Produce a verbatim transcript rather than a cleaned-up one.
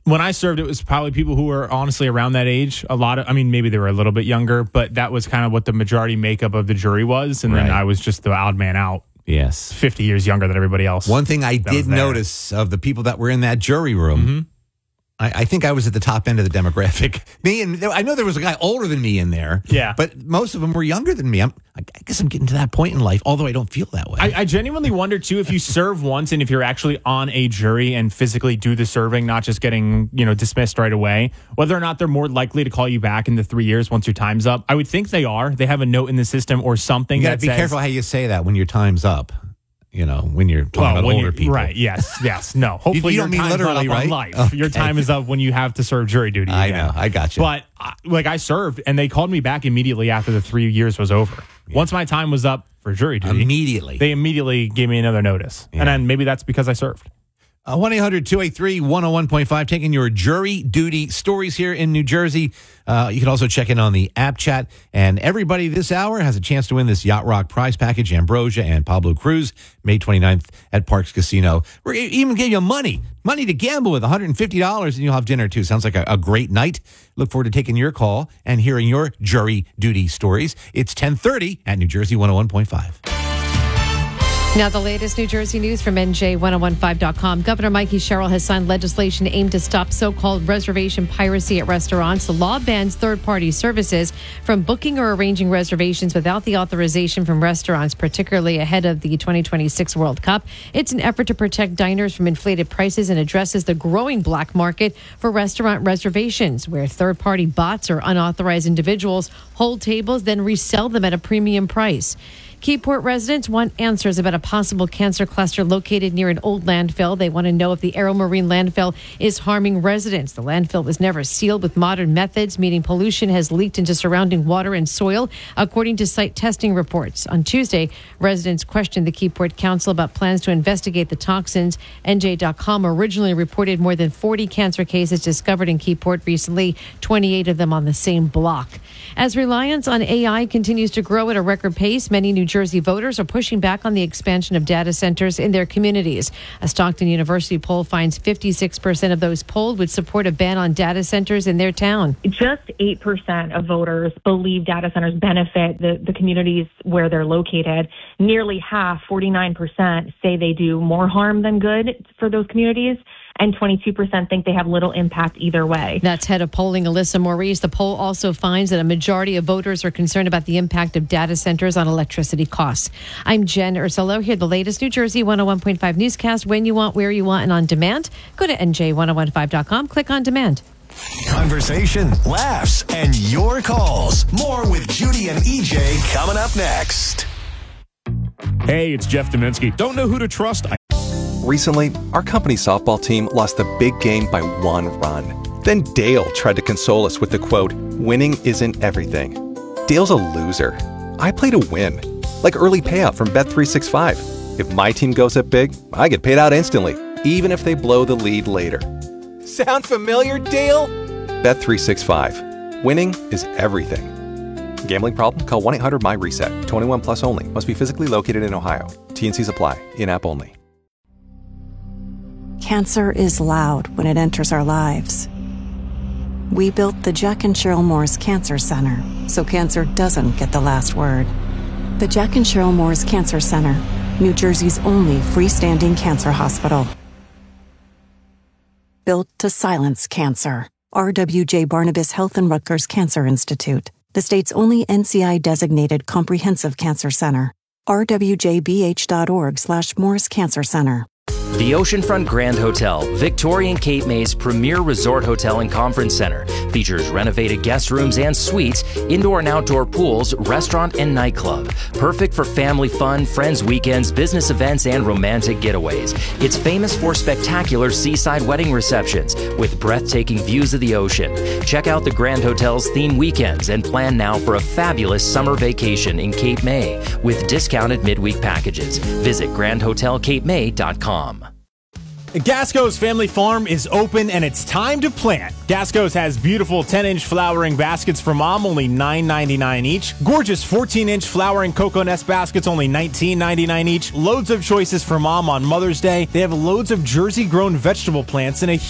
When I served, it was probably people who were honestly around that age. A lot of, I mean, maybe they were a little bit younger, but that was kind of what the majority makeup of the jury was. And Right. then I was just the odd man out. Yes. fifty years younger than everybody else. One thing I that did was there. notice of the people that were in that jury room, Mm-hmm. I, I think I was at the top end of the demographic. Me and I know there was a guy older than me in there. Yeah. But most of them were younger than me. I'm, I guess I'm getting to that point in life, although I don't feel that way. I, I genuinely wonder, too, if you serve once and if you're actually on a jury and physically do the serving, not just getting, you know, dismissed right away, whether or not they're more likely to call you back in the three years once your time's up. I would think they are. They have a note in the system or something. You got to that be says, careful how you say that when your time's up. You know, when you're talking well, about when older you- people. Right, yes, yes. No, hopefully you your don't mean time's literally, not up on right? life. Your Okay. time is up when you have to serve jury duty. I again. know. I got you. But, uh, like, I served, and they called me back immediately after the three years was over. Yeah. Once my time was up for jury duty. Immediately. They immediately gave me another notice. Yeah. And then maybe that's because I served. Uh, one eight hundred two eight three one oh one point five, taking your jury duty stories here in New Jersey. Uh, you can also check in on the app chat. And everybody this hour has a chance to win this Yacht Rock prize package, Ambrosia and Pablo Cruz, May twenty-ninth at Parks Casino. We're going to even give you money, money to gamble with, one hundred fifty dollars, and you'll have dinner too. Sounds like a, a great night. Look forward to taking your call and hearing your jury duty stories. It's ten thirty at New Jersey one oh one point five. Now, the latest New Jersey news from N J ten fifteen dot com. Governor Mikey Sherrill has signed legislation aimed to stop so-called reservation piracy at restaurants. The law bans third-party services from booking or arranging reservations without the authorization from restaurants, particularly ahead of the twenty twenty-six World Cup. It's an effort to protect diners from inflated prices and addresses the growing black market for restaurant reservations, where third-party bots or unauthorized individuals hold tables, then resell them at a premium price. Keyport residents want answers about a possible cancer cluster located near an old landfill. They want to know if the Aero Marine landfill is harming residents. The landfill was never sealed with modern methods, meaning pollution has leaked into surrounding water and soil, according to site testing reports. On Tuesday, residents questioned the Keyport Council about plans to investigate the toxins. N J dot com originally reported more than forty cancer cases discovered in Keyport recently, twenty-eight of them on the same block. As reliance on A I continues to grow at a record pace, many New Jersey voters are pushing back on the expansion of data centers in their communities. A Stockton University poll finds fifty-six percent of those polled would support a ban on data centers in their town. Just eight percent of voters believe data centers benefit the, the communities where they're located. Nearly half, forty-nine percent, say they do more harm than good for those communities. And twenty-two percent think they have little impact either way. That's head of polling Alyssa Maurice. The poll also finds that a majority of voters are concerned about the impact of data centers on electricity costs. I'm Jen Ursullo. Here, the latest New Jersey one oh one point five newscast when you want, where you want, and on demand. Go to N J ten fifteen dot com. Click on demand. Conversation, laughs, and your calls. More with Judy and E J coming up next. Hey, it's Jeff Dominski. Don't know who to trust? I- Recently, our company softball team lost the big game by one run. Then Dale tried to console us with the quote, "Winning isn't everything." Dale's a loser. I play to win. Like early payout from Bet three sixty-five. If my team goes up big, I get paid out instantly, even if they blow the lead later. Sound familiar, Dale? Bet three sixty-five. Winning is everything. Gambling problem? Call one eight hundred M Y reset. twenty-one plus only. Must be physically located in Ohio. T and Cs apply. In-app only. Cancer is loud when it enters our lives. We built the Jack and Cheryl Morris Cancer Center so cancer doesn't get the last word. The Jack and Cheryl Morris Cancer Center, New Jersey's only freestanding cancer hospital. Built to silence cancer. R W J Barnabas Health and Rutgers Cancer Institute, the state's only N C I-designated comprehensive cancer center. r w j b h dot org slash Morris Cancer Center. The Oceanfront Grand Hotel, Victorian Cape May's premier resort hotel and conference center, features renovated guest rooms and suites, indoor and outdoor pools, restaurant and nightclub. Perfect for family fun, friends weekends, business events, and romantic getaways. It's famous for spectacular seaside wedding receptions with breathtaking views of the ocean. Check out the Grand Hotel's theme weekends and plan now for a fabulous summer vacation in Cape May with discounted midweek packages. Visit grand hotel cape may dot com. Gasco's Family Farm is open and it's time to plant. Gasco's has beautiful ten-inch flowering baskets for mom, only nine ninety-nine each. Gorgeous fourteen-inch flowering cocoa nest baskets, only nineteen ninety-nine each. Loads of choices for mom on Mother's Day. They have loads of Jersey-grown vegetable plants and a